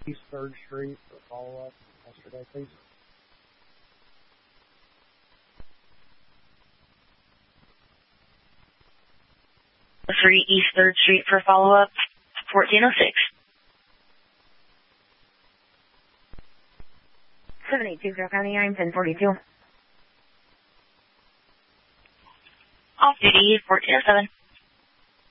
East 3rd Street for follow-up yesterday, please. 3 East 3rd Street for follow-up, 1406. 782 Carroll County, I'm 1042. Off duty, 1407.